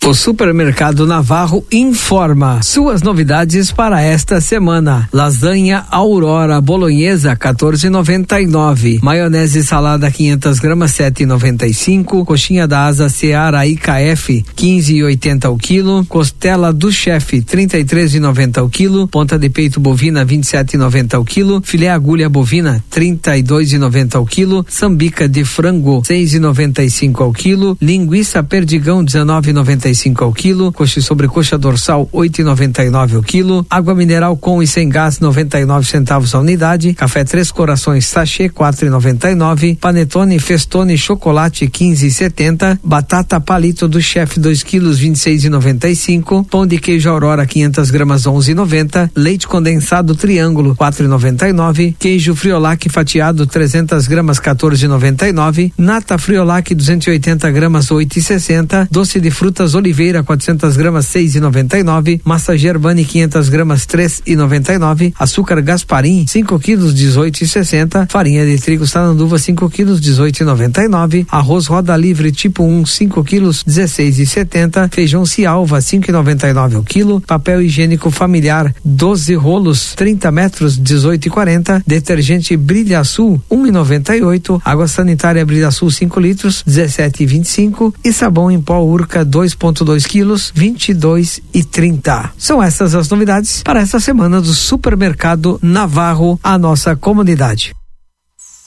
O Supermercado Navarro informa suas novidades para esta semana. Lasanha Aurora Bolonhesa 14,99. Maionese salada 500 gramas 7,95. Coxinha da asa Seara IKF 15,80 o quilo. Costela do chefe 33,90 o quilo. Ponta de peito bovina 27,90 o quilo. Filé agulha bovina 32,90 o quilo. Sambica de frango 6,95 ao quilo. Linguiça perdigão 19,95 ao quilo, coxa e sobrecoxa dorsal 8,99 o quilo, água mineral com e sem gás 99 centavos a unidade, café Três Corações sachê 4,99, panetone Festone chocolate 15,70, batata palito do chefe 2 quilos 26,95, pão de queijo Aurora 500 gramas 11,90, leite condensado Triângulo 4,99, queijo Friolac fatiado 300 gramas 14,99, nata Friolac 280 gramas 8,60, doce de frutas Oliveira 400 gramas 6,99, massa Gervani 500 gramas 3,99, açúcar Gasparim 5 quilos 18,60, farinha de trigo Sananduva 5 quilos 18,99, arroz Roda Livre tipo 1 5 quilos 16,70, feijão Cialva 5,99 o quilo, papel higiênico familiar 12 rolos 30 metros 18,40, detergente Brilha Sul 1,98, água sanitária Brilha Sul 5 litros 17,25 e sabão em pó Urca 2,2 quilos 22,30. São essas as novidades para esta semana do Supermercado Navarro, a nossa comunidade.